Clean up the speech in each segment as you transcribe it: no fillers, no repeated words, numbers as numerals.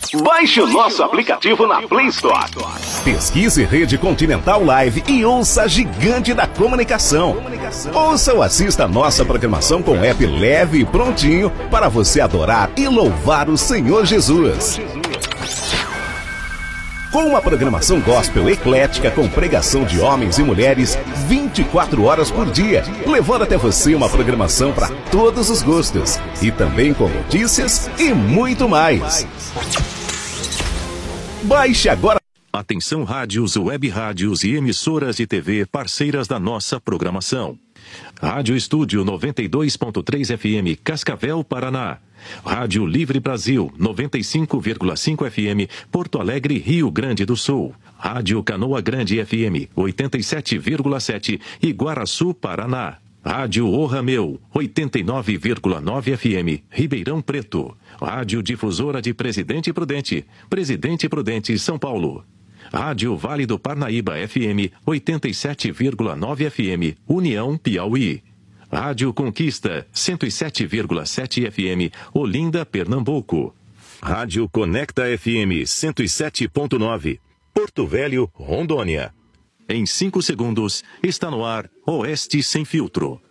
Baixe o nosso aplicativo na Play Store. Pesquise Rede Continental Live e ouça a gigante da comunicação. Ouça ou assista a nossa programação com app leve e prontinho para você adorar e louvar o Senhor Jesus. Com uma programação gospel eclética com pregação de homens e mulheres 24 horas por dia, levando até você uma programação para todos os gostos. E também com notícias e muito mais. Baixe agora. Atenção rádios, web rádios e emissoras de TV parceiras da nossa programação. Rádio Estúdio 92.3 FM, Cascavel, Paraná. Rádio Livre Brasil 95,5 FM, Porto Alegre, Rio Grande do Sul. Rádio Canoa Grande FM 87,7, Iguaraçu, Paraná. Rádio O Rameu 89,9 FM, Ribeirão Preto. Rádio Difusora de Presidente Prudente, Presidente Prudente, São Paulo. Rádio Vale do Parnaíba FM 87,9 FM, União, Piauí. Rádio Conquista 107,7 FM, Olinda, Pernambuco. Rádio Conecta FM 107,9, Porto Velho, Rondônia. Em 5 segundos, está no ar Oeste Sem Filtro.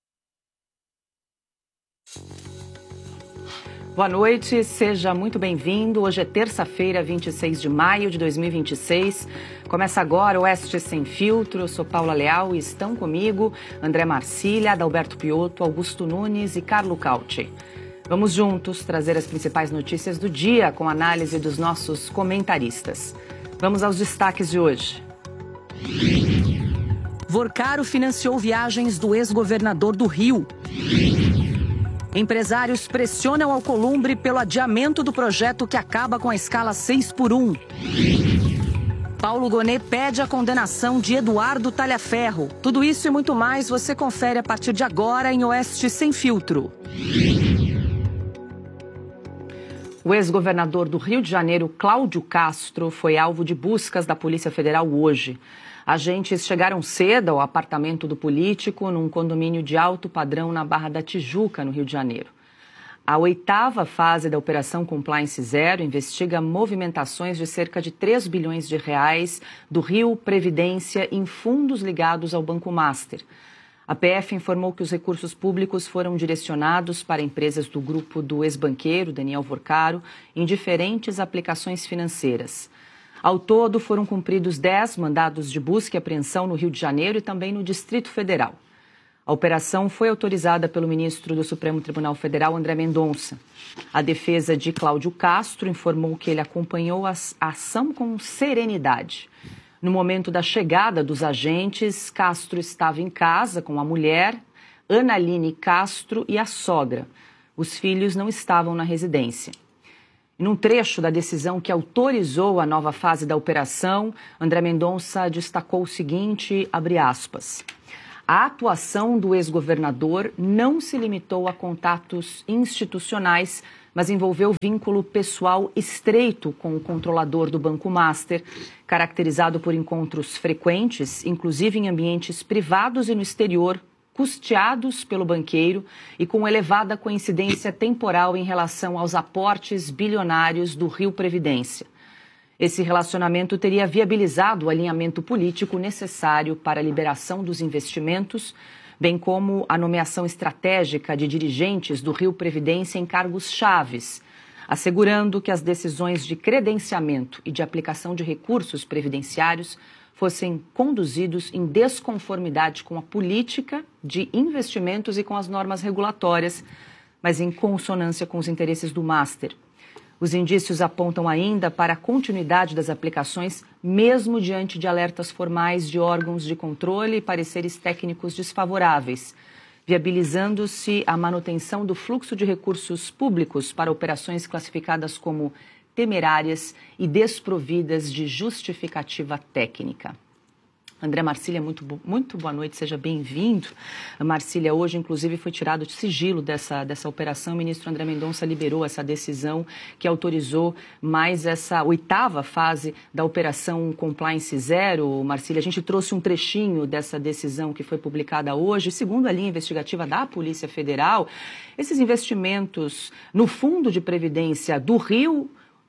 Boa noite, seja muito bem-vindo. Hoje é terça-feira, 26 de maio de 2026. Começa agora o Oeste Sem Filtro. Eu sou Paula Leal e estão comigo André Marcília, Adalberto Piotto, Augusto Nunes e Carlo Cauti. Vamos juntos trazer as principais notícias do dia com análise dos nossos comentaristas. Vamos aos destaques de hoje. Vorcaro financiou viagens do ex-governador do Rio. Empresários pressionam Alcolumbre pelo adiamento do projeto que acaba com a escala 6x1. Paulo Gonet pede a condenação de Eduardo Talhaferro. Tudo isso e muito mais você confere a partir de agora em Oeste Sem Filtro. O ex-governador do Rio de Janeiro, Cláudio Castro, foi alvo de buscas da Polícia Federal hoje. Agentes chegaram cedo ao apartamento do político num condomínio de alto padrão na Barra da Tijuca, no Rio de Janeiro. A 8ª fase da Operação Compliance Zero investiga movimentações de cerca de 3 bilhões de reais do Rio Previdência em fundos ligados ao Banco Master. A PF informou que os recursos públicos foram direcionados para empresas do grupo do ex-banqueiro Daniel Vorcaro em diferentes aplicações financeiras. Ao todo, foram cumpridos 10 mandados de busca e apreensão no Rio de Janeiro e também no Distrito Federal. A operação foi autorizada pelo ministro do Supremo Tribunal Federal, André Mendonça. A defesa de Cláudio Castro informou que ele acompanhou a ação com serenidade. No momento da chegada dos agentes, Castro estava em casa com a mulher, Analine Castro, e a sogra. Os filhos não estavam na residência. Num trecho da decisão que autorizou a nova fase da operação, André Mendonça destacou o seguinte, abre aspas, a atuação do ex-governador não se limitou a contatos institucionais, mas envolveu vínculo pessoal estreito com o controlador do Banco Master, caracterizado por encontros frequentes, inclusive em ambientes privados e no exterior, custeados pelo banqueiro e com elevada coincidência temporal em relação aos aportes bilionários do Rio Previdência. Esse relacionamento teria viabilizado o alinhamento político necessário para a liberação dos investimentos, bem como a nomeação estratégica de dirigentes do Rio Previdência em cargos chaves, assegurando que as decisões de credenciamento e de aplicação de recursos previdenciários fossem conduzidos em desconformidade com a política de investimentos e com as normas regulatórias, mas em consonância com os interesses do Master. Os indícios apontam ainda para a continuidade das aplicações, mesmo diante de alertas formais de órgãos de controle e pareceres técnicos desfavoráveis, viabilizando-se a manutenção do fluxo de recursos públicos para operações classificadas como temerárias e desprovidas de justificativa técnica. André Marcília, muito boa noite, seja bem-vindo. A Marcília, hoje, inclusive, foi tirado de sigilo dessa operação. O ministro André Mendonça liberou essa decisão que autorizou mais essa 8ª fase da Operação Compliance Zero. Marcília, a gente trouxe um trechinho dessa decisão que foi publicada hoje. Segundo a linha investigativa da Polícia Federal, esses investimentos no Fundo de Previdência do Rio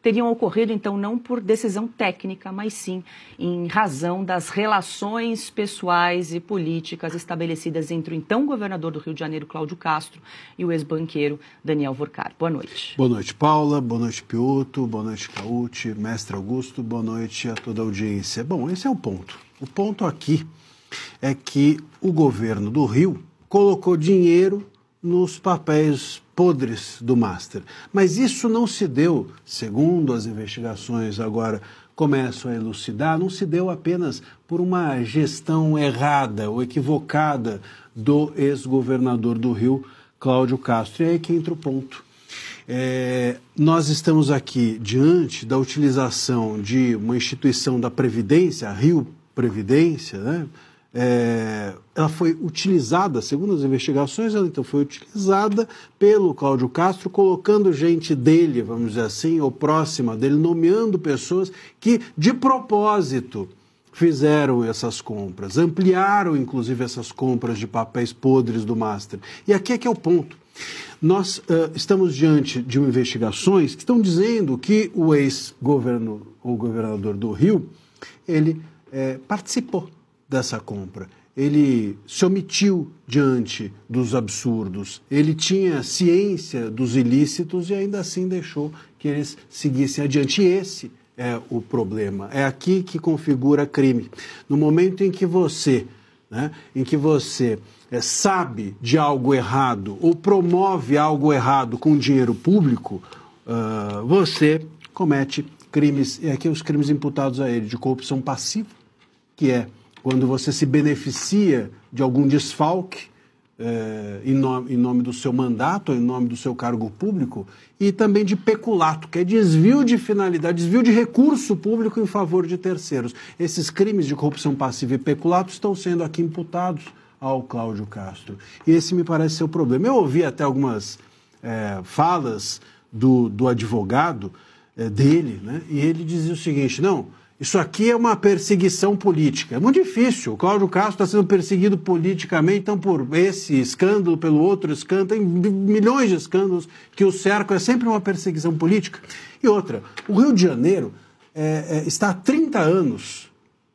teriam ocorrido, então, não por decisão técnica, mas sim em razão das relações pessoais e políticas estabelecidas entre o então governador do Rio de Janeiro, Cláudio Castro, e o ex-banqueiro Daniel Vorcar. Boa noite. Boa noite, Paula. Boa noite, Piotto. Boa noite, Cauti, mestre Augusto. Boa noite a toda a audiência. Bom, esse é o ponto. O ponto aqui é que o governo do Rio colocou dinheiro nos papéis podres do Master. Mas isso não se deu, segundo as investigações agora começam a elucidar, não se deu apenas por uma gestão errada ou equivocada do ex-governador do Rio, Cláudio Castro. E aí que entra o ponto. Nós estamos aqui diante da utilização de uma instituição da Previdência, a Rio Previdência, né? Ela foi utilizada, segundo as investigações, ela então foi utilizada pelo Cláudio Castro, colocando gente dele, vamos dizer assim, ou próxima dele, nomeando pessoas que, de propósito, fizeram essas compras, ampliaram, inclusive, essas compras de papéis podres do Master. E aqui é que é o ponto. Nós estamos diante de investigações que estão dizendo que o ex-governador do Rio, ele participou dessa compra. Ele se omitiu diante dos absurdos, ele tinha ciência dos ilícitos e ainda assim deixou que eles seguissem adiante. E esse é o problema, é aqui que configura crime. No momento em que você, sabe de algo errado ou promove algo errado com dinheiro público, você comete crimes, e aqui os crimes imputados a ele, de corrupção passiva, que é quando você se beneficia de algum desfalque em nome do seu mandato, ou em nome do seu cargo público, e também de peculato, que é desvio de finalidade, desvio de recurso público em favor de terceiros. Esses crimes de corrupção passiva e peculato estão sendo aqui imputados ao Cláudio Castro. E esse me parece ser o problema. Eu ouvi até algumas falas do advogado dele, né? E ele dizia o seguinte: não, isso aqui é uma perseguição política. É muito difícil. O Cláudio Castro está sendo perseguido politicamente, então por esse escândalo, pelo outro escândalo, tem milhões de escândalos que o cercam, é sempre uma perseguição política. E outra, o Rio de Janeiro está há 30 anos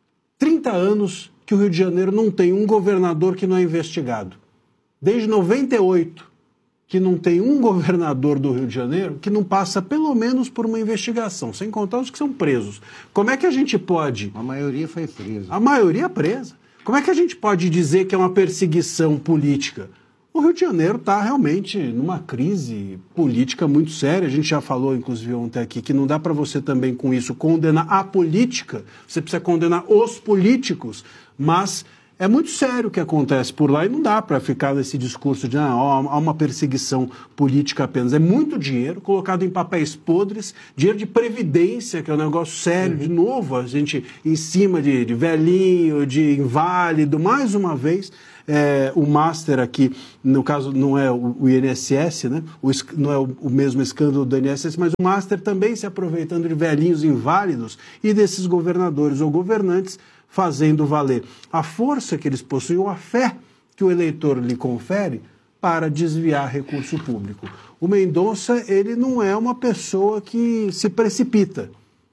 que o Rio de Janeiro não tem um governador que não é investigado. Desde 98, que não tem um governador do Rio de Janeiro que não passa pelo menos por uma investigação, sem contar os que são presos. Como é que a gente pode... A maioria foi presa. A maioria presa. Como é que a gente pode dizer que é uma perseguição política? O Rio de Janeiro está realmente numa crise política muito séria. A gente já falou, inclusive, ontem aqui, que não dá para você também, com isso, condenar a política. Você precisa condenar os políticos, mas... é muito sério o que acontece por lá e não dá para ficar nesse discurso de há uma perseguição política apenas. É muito dinheiro colocado em papéis podres, dinheiro de previdência, que é um negócio sério, de novo, a gente em cima de velhinho, de inválido, mais uma vez. O Master aqui, no caso não é o INSS, né? Não é o mesmo escândalo do INSS, mas o Master também se aproveitando de velhinhos inválidos e desses governadores ou governantes, fazendo valer a força que eles possuem ou a fé que o eleitor lhe confere para desviar recurso público. O Mendonça, ele não é uma pessoa que se precipita.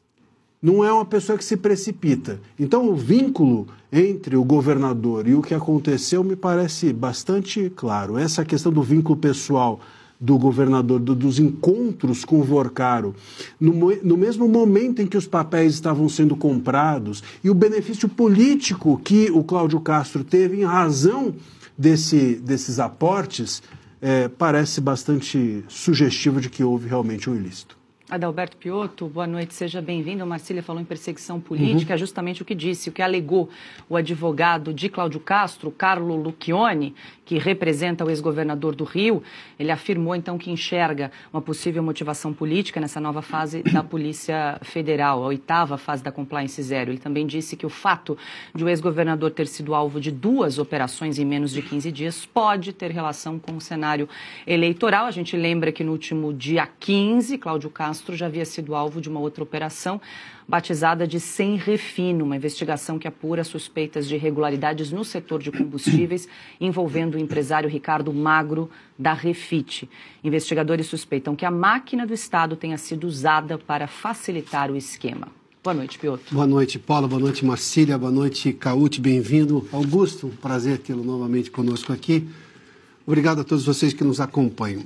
Não é uma pessoa que se precipita. Então, o vínculo entre o governador e o que aconteceu me parece bastante claro. Essa questão do vínculo pessoal do governador, dos encontros com o Vorcaro, no mesmo momento em que os papéis estavam sendo comprados, e o benefício político que o Cláudio Castro teve em razão desses aportes, parece bastante sugestivo de que houve realmente um ilícito. Adalberto Piotto, boa noite, seja bem-vindo. A Marcília falou em perseguição política, é justamente o que disse, o que alegou o advogado de Cláudio Castro, Carlo Lucchioni, que representa o ex-governador do Rio. Ele afirmou, então, que enxerga uma possível motivação política nessa nova fase da Polícia Federal, a 8ª fase da Compliance Zero. Ele também disse que o fato de o ex-governador ter sido alvo de 2 operações em menos de 15 dias pode ter relação com o cenário eleitoral. A gente lembra que no último dia 15, Cláudio Castro Castro já havia sido alvo de uma outra operação, batizada de Sem Refino, uma investigação que apura suspeitas de irregularidades no setor de combustíveis, envolvendo o empresário Ricardo Magro, da Refit. Investigadores suspeitam que a máquina do Estado tenha sido usada para facilitar o esquema. Boa noite, Piotr. Boa noite, Paula. Boa noite, Marcília. Boa noite, Cauti. Bem-vindo. Augusto, um prazer tê-lo novamente conosco aqui. Obrigado a todos vocês que nos acompanham.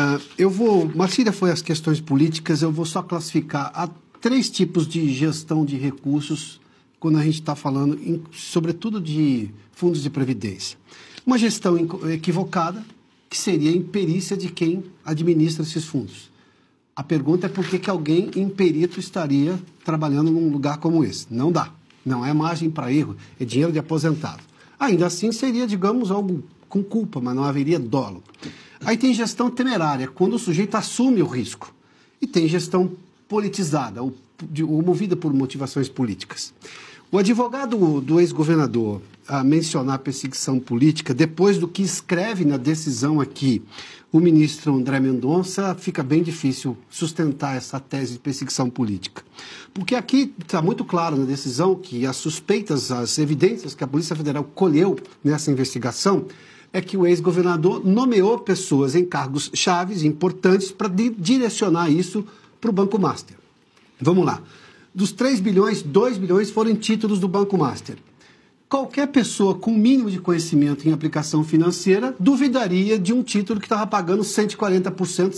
Marcília foi as questões políticas, eu vou só classificar há 3 tipos de gestão de recursos quando a gente está falando, sobretudo, de fundos de previdência. Uma gestão equivocada, que seria a imperícia de quem administra esses fundos. A pergunta é por que alguém imperito estaria trabalhando num lugar como esse. Não dá. Não é margem para erro, é dinheiro de aposentado. Ainda assim, seria, digamos, algo com culpa, mas não haveria dolo. Aí tem gestão temerária, quando o sujeito assume o risco. E tem gestão politizada, ou movida por motivações políticas. O advogado do ex-governador a mencionar perseguição política, depois do que escreve na decisão aqui o ministro André Mendonça, fica bem difícil sustentar essa tese de perseguição política. Porque aqui está muito claro na decisão que as suspeitas, as evidências que a Polícia Federal colheu nessa investigação é que o ex-governador nomeou pessoas em cargos chaves, importantes, para direcionar isso para o Banco Master. Vamos lá. Dos 3 bilhões, 2 bilhões foram em títulos do Banco Master. Qualquer pessoa com mínimo de conhecimento em aplicação financeira duvidaria de um título que estava pagando 140%,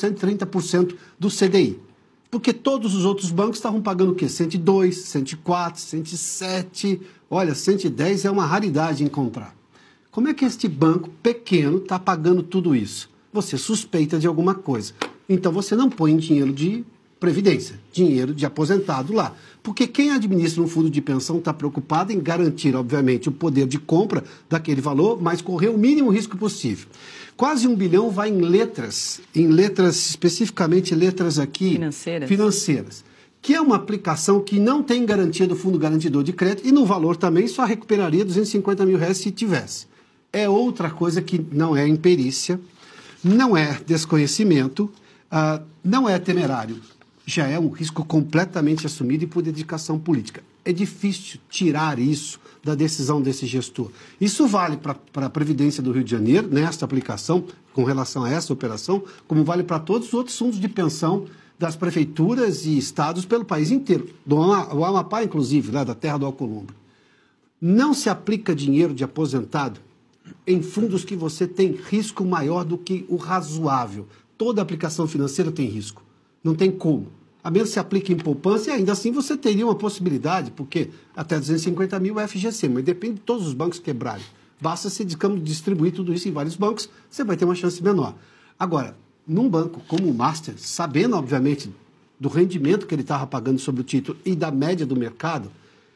130% do CDI. Porque todos os outros bancos estavam pagando o quê? 102, 104, 107. Olha, 110 é uma raridade encontrar. Como é que este banco pequeno está pagando tudo isso? Você suspeita de alguma coisa. Então você não põe dinheiro de previdência, dinheiro de aposentado lá. Porque quem administra um fundo de pensão está preocupado em garantir, obviamente, o poder de compra daquele valor, mas correr o mínimo risco possível. Quase 1 bilhão vai em letras, especificamente letras aqui financeiras, que é uma aplicação que não tem garantia do Fundo Garantidor de Crédito e no valor também só recuperaria R$250 mil se tivesse. É outra coisa que não é imperícia, não é desconhecimento, não é temerário. Já é um risco completamente assumido e por dedicação política. É difícil tirar isso da decisão desse gestor. Isso vale para a Previdência do Rio de Janeiro, nesta aplicação, com relação a essa operação, como vale para todos os outros fundos de pensão das prefeituras e estados pelo país inteiro. Do Amapá, inclusive, lá da terra do Alcolumbre. Não se aplica dinheiro de aposentado em fundos que você tem risco maior do que o razoável. Toda aplicação financeira tem risco. Não tem como. A menos que se aplique em poupança, e ainda assim você teria uma possibilidade, porque até 250 mil é FGC, mas depende de todos os bancos quebrarem. Basta se, digamos, distribuir tudo isso em vários bancos, você vai ter uma chance menor. Agora, num banco como o Master, sabendo, obviamente, do rendimento que ele estava pagando sobre o título e da média do mercado,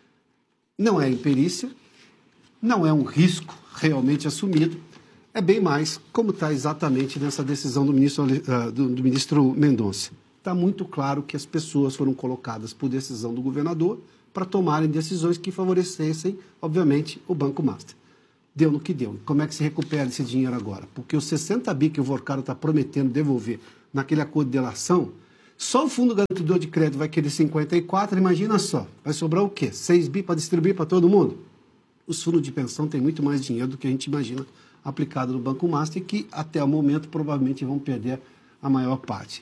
não é imperícia, não é um risco realmente assumido, é bem mais como está exatamente nessa decisão do ministro Mendonça. Está muito claro que as pessoas foram colocadas por decisão do governador para tomarem decisões que favorecessem, obviamente, o Banco Master. Deu no que deu. Como é que se recupera esse dinheiro agora? Porque os 60 bi que o Vorcaro está prometendo devolver naquele acordo de delação, só o Fundo Garantidor de Crédito vai querer 54, imagina só. Vai sobrar o quê? 6 bi para distribuir para todo mundo? Os fundos de pensão têm muito mais dinheiro do que a gente imagina aplicado no Banco Master, que até o momento provavelmente vão perder a maior parte.